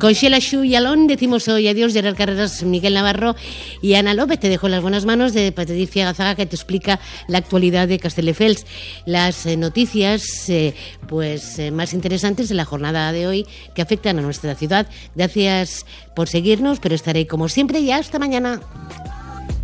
Con Sheila Shu y Alon decimos hoy adiós, Gerard Carreras, Miguel Navarro y Ana López. Te dejo en las buenas manos de Patricia Gazaga, que te explica la actualidad de Castelldefels, las noticias más interesantes de la jornada de hoy que afectan a nuestra ciudad. Gracias por seguirnos, pero estaré como siempre y hasta mañana.